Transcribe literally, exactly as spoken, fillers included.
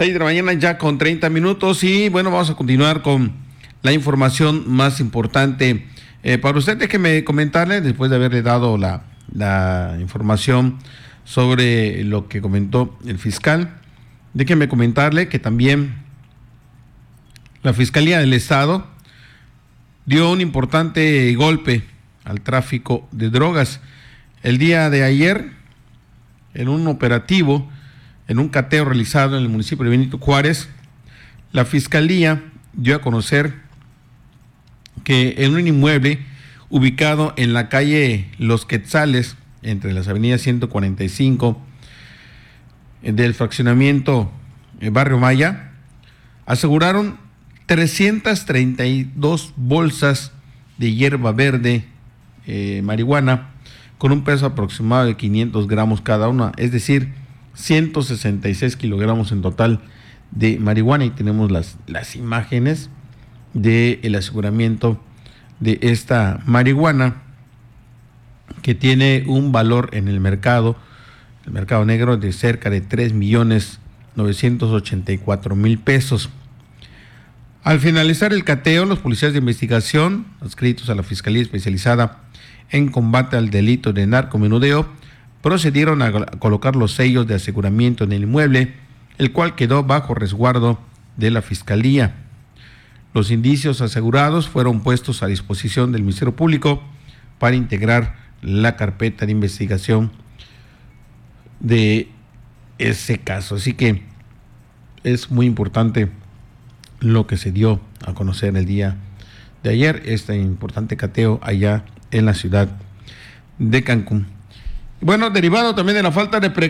seis de la mañana ya con treinta minutos y bueno, vamos a continuar con la información más importante. Eh, para usted, déjeme comentarle, después de haberle dado la, la información sobre lo que comentó el fiscal, déjeme comentarle que también la Fiscalía del Estado dio un importante golpe al tráfico de drogas. El día de ayer, en un operativo, en un cateo realizado en el municipio de Benito Juárez, la Fiscalía dio a conocer que en un inmueble ubicado en la calle Los Quetzales, entre las avenidas ciento cuarenta y cinco del fraccionamiento Barrio Maya, aseguraron trescientas treinta y dos bolsas de hierba verde, eh, marihuana, con un peso aproximado de quinientos gramos cada una, es decir, ciento sesenta y seis kilogramos en total de marihuana. Y tenemos las, las imágenes del aseguramiento de esta marihuana, que tiene un valor en el mercado, el mercado negro, de cerca de tres millones novecientos ochenta y cuatro mil pesos. Al finalizar el cateo, los policías de investigación, adscritos a la Fiscalía Especializada en Combate al Delito de Narcomenudeo, procedieron a colocar los sellos de aseguramiento en el inmueble, el cual quedó bajo resguardo de la Fiscalía. Los indicios asegurados fueron puestos a disposición del Ministerio Público para integrar la carpeta de investigación de ese caso. Así que es muy importante lo que se dio a conocer el día de ayer, este importante cateo allá en la ciudad de Cancún. Bueno, derivado también de la falta de precaución